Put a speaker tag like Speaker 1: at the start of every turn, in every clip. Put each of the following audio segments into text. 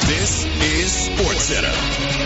Speaker 1: This is SportsCenter.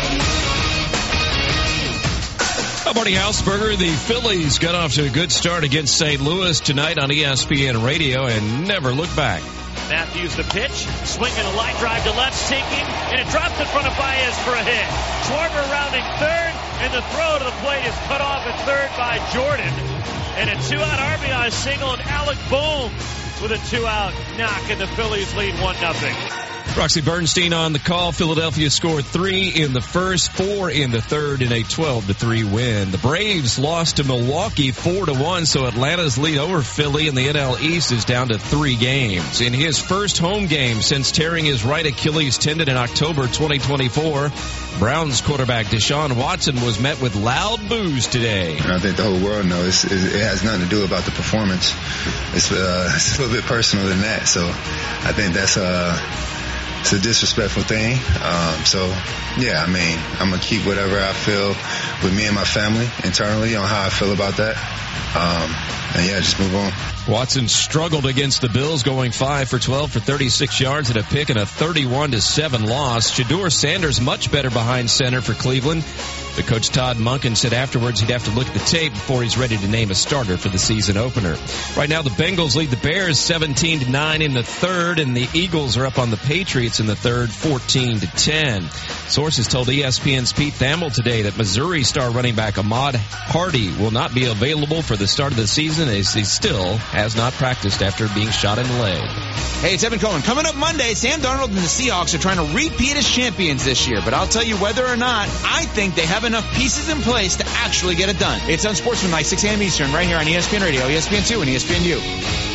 Speaker 2: Morning, Hausberger. The Phillies got off to a good start against St. Louis tonight on ESPN Radio and never looked back.
Speaker 3: Matthews the pitch, swinging a line drive to left, sinking, and it drops in front of Baez for a hit. Schwarber rounding third, and the throw to the plate is cut off at third by Jordan. And a 2-out RBI single, and Alec Bohm with a 2-out knock, and the Phillies lead 1-0.
Speaker 2: Roxy Bernstein on the call. Philadelphia scored 3 in the first, 4 in the third in a 12-3 win. The Braves lost to Milwaukee 4-1, so Atlanta's lead over Philly in the NL East is down to 3 games. In his first home game since tearing his right Achilles tendon in October 2024, Browns quarterback Deshaun Watson was met with loud boos today.
Speaker 4: And I think the whole world knows it has nothing to do about the performance. It's a little bit personal than that. So I think that's it's a disrespectful thing. So, yeah, I mean, I'm going to keep whatever I feel with me and my family internally on how I feel about that. And, yeah, just move on.
Speaker 2: Watson struggled against the Bills, going 5 for 12 for 36 yards and a pick and a 31-7 loss. Shedeur Sanders much better behind center for Cleveland. But Coach Todd Monken said afterwards he'd have to look at the tape before he's ready to name a starter for the season opener. Right now the Bengals lead the Bears 17-9 in the third, and the Eagles are up on the Patriots in the third 14-10. Sources told ESPN's Pete Thamel today that Missouri star running back Ahmad Hardy will not be available for the start of the season as he still has not practiced after being shot in the leg.
Speaker 5: Hey, it's Evan Cohen. Coming up Monday, Sam Darnold and the Seahawks are trying to repeat as champions this year. But I'll tell you whether or not, I think they have enough pieces in place to actually get it done. It's Unsportsmanlike, 6 a.m. Eastern, right here on ESPN Radio, ESPN2, and ESPNU.